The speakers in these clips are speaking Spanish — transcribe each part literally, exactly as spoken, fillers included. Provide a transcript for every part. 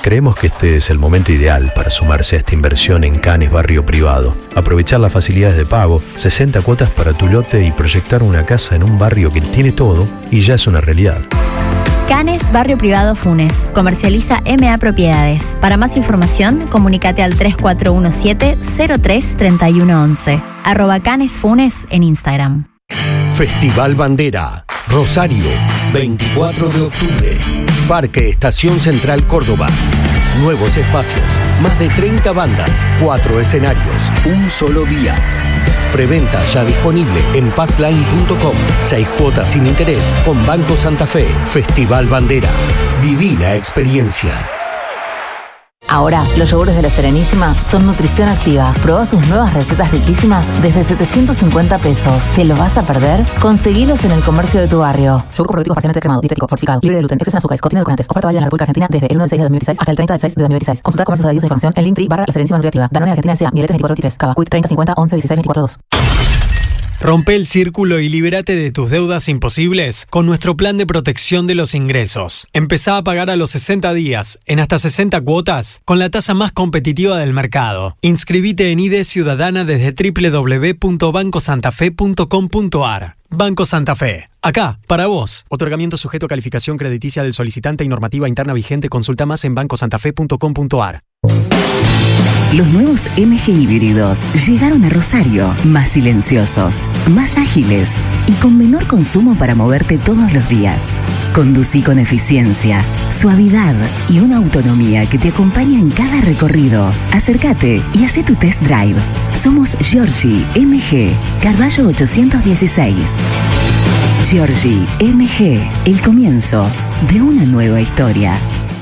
Creemos que este es el momento ideal para sumarse a esta inversión en Canes Barrio Privado. Aprovechar las facilidades de pago, sesenta cuotas para tu lote y proyectar una casa en un barrio que tiene todo y ya es una realidad. Canes Barrio Privado Funes. Comercializa M A Propiedades. Para más información, comunícate al tres cuatro uno siete, cero tres, tres uno once. Arroba Canes Funes en Instagram. Festival Bandera, Rosario, veinticuatro de octubre. Parque Estación Central Córdoba. Nuevos espacios, más de treinta bandas, cuatro escenarios, un solo día. Preventa ya disponible en passline punto com. Seis cuotas sin interés con Banco Santa Fe. Festival Bandera. Viví la experiencia. Ahora, los yogures de La Serenísima son nutrición activa. Probá sus nuevas recetas riquísimas desde setecientos cincuenta pesos. ¿Te lo vas a perder? Conseguilos en el comercio de tu barrio. Yogur probiotico parcialmente cremado, dietético, fortificado, libre de gluten, exceso en azúcares, contiene edulcorantes. Oferta válida en la República Argentina desde el uno del seis de dos mil dieciséis hasta el treinta del seis de dos mil dieciséis. Consulta comercios adheridos e información en Linktree barra La Serenísima Nutritiva. Danone Argentina S A, Mieletes veinticuatro veintitrés, Cava, Quick treinta cincuenta once dieciséis veinticuatro dos. Rompe el círculo y libérate de tus deudas imposibles con nuestro plan de protección de los ingresos. Empezá a pagar a los sesenta días, en hasta sesenta cuotas, con la tasa más competitiva del mercado. Inscribite en I D Ciudadana desde doble u doble u doble u punto banco santa fe punto com punto a r. Banco Santa Fe. Acá, para vos. Otorgamiento sujeto a calificación crediticia del solicitante y normativa interna vigente. Consulta más en banco santa fe punto com punto a r. Los nuevos M G híbridos llegaron a Rosario, más silenciosos, más ágiles y con menor consumo para moverte todos los días. Conducí con eficiencia, suavidad y una autonomía que te acompaña en cada recorrido. Acércate y haz tu test drive. Somos Giorgi M G, Carballo ochocientos dieciséis. Giorgi M G, el comienzo de una nueva historia.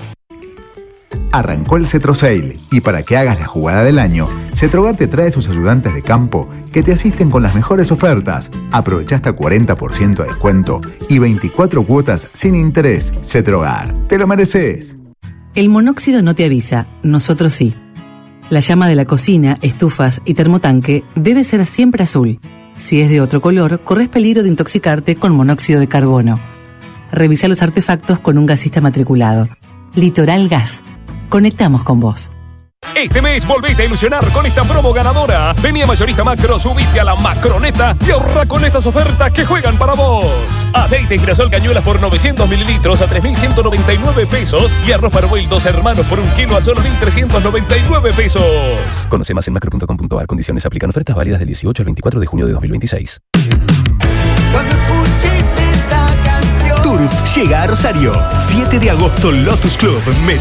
Arrancó el Cetro Sale y para que hagas la jugada del año, Cetrogar te trae sus ayudantes de campo que te asisten con las mejores ofertas. Aprovecha hasta cuarenta por ciento de descuento y veinticuatro cuotas sin interés. Cetrogar, te lo mereces. El monóxido no te avisa, nosotros sí. La llama de la cocina, estufas y termotanque debe ser siempre azul. Si es de otro color, corres peligro de intoxicarte con monóxido de carbono. Revisa los artefactos con un gasista matriculado. Litoral Gas. Conectamos con vos. Este mes volvete a ilusionar con esta promo ganadora. Vení a Mayorista Macro, subite a la Macroneta y ahorra con estas ofertas que juegan para vos. Aceite girasol cañuelas por novecientos mililitros a tres mil ciento noventa y nueve pesos y arroz parboil dos hermanos por un kilo a solo mil trescientos noventa y nueve pesos. Conoce más en macro punto com punto a r. Condiciones aplican. Ofertas válidas del dieciocho al veinticuatro de junio de dos mil veintiséis. Cuando escuches esta canción. Turf llega a Rosario. siete de agosto, Lotus Club.